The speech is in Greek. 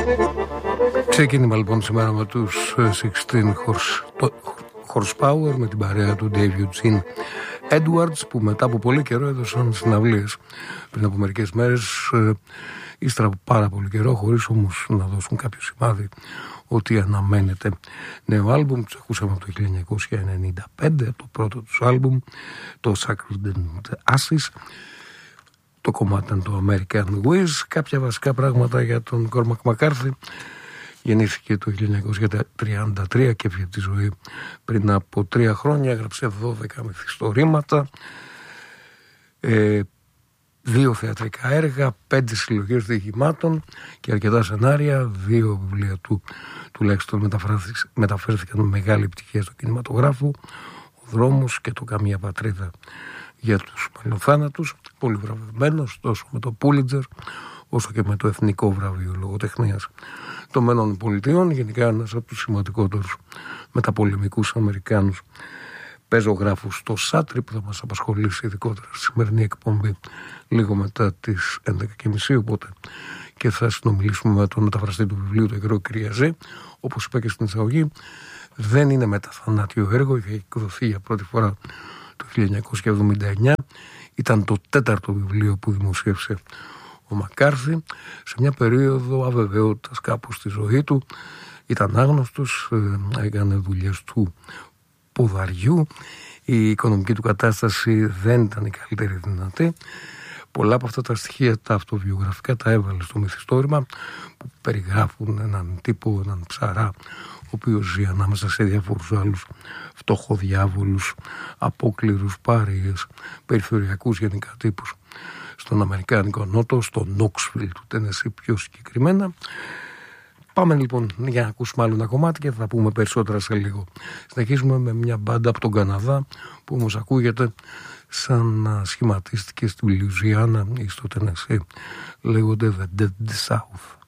Ξεκίνημα λοιπόν σήμερα με τους 16 Horsepower με την παρέα του Dave Eugene Edwards, που μετά από πολύ καιρό έδωσαν συναυλίες πριν από μερικές μέρες, ύστερα από πάρα πολύ καιρό, χωρίς όμως να δώσουν κάποιο σημάδι ότι αναμένεται νέο άλμπουμ. Τους ακούσαμε από το 1995, το πρώτο τους άλμπουμ, το Sacred Ashes. Το κομμάτι ήταν το American Wiz. Κάποια βασικά πράγματα για τον Cormac McCarthy. Γεννήθηκε το 1933 και έφυγε από τη ζωή πριν από 3 χρόνια. Έγραψε 12 μυθιστορήματα, 2 θεατρικά έργα, 5 συλλογές διηγημάτων και αρκετά σενάρια. 2 βιβλία του τουλάχιστον μεταφέρθηκαν με μεγάλη επιτυχία στο κινηματογράφο, Ο δρόμος και το Καμία πατρίδα για τους παλιοθάνατους. Πολύ βραβευμένος τόσο με το Pulitzer όσο και με το Εθνικό Βραβείο Λογοτεχνίας των ΗΠΑ. Γενικά ένας από τους σημαντικότερους μεταπολεμικούς Αμερικάνους πεζογράφους στο Σάτρι, που θα μας απασχολήσει ειδικότερα στη σημερινή εκπομπή λίγο μετά τις 11.30, οπότε και θα συνομιλήσουμε με τον μεταφραστή του βιβλίου, τον κ. Κυριαζή. Όπως είπα και στην εισαγωγή, δεν είναι μεταθανάτιο έργο, είχε εκδοθεί για πρώτη φορά το 1979, ήταν το 4ο βιβλίο που δημοσίευσε ο Μακάρθι σε μια περίοδο αβεβαιότητας κάπου στη ζωή του. Ήταν άγνωστος, έκανε δουλειές του ποδαριού, η οικονομική του κατάσταση δεν ήταν η καλύτερη δυνατή. Πολλά από αυτά τα στοιχεία τα αυτοβιογραφικά τα έβαλε στο μυθιστόρημα, που περιγράφουν έναν τύπο, έναν ψαρά, ο οποίος ζει ανάμεσα σε διάφορους άλλους φτωχοδιάβολους, απόκληρους πάριες, περιφερειακούς γενικά τύπους στον Αμερικάνικο Νότο, στο Νόξβιλ του Τένεσι πιο συγκεκριμένα. Πάμε λοιπόν για να ακούσουμε άλλο ένα κομμάτι και θα πούμε περισσότερα σε λίγο. Συνεχίζουμε με μια μπάντα από τον Καναδά, που όμως ακούγεται σαν να σχηματίστηκε στη Λουιζιάννα ή στο Τένεσι. Λέγονται The Dead South.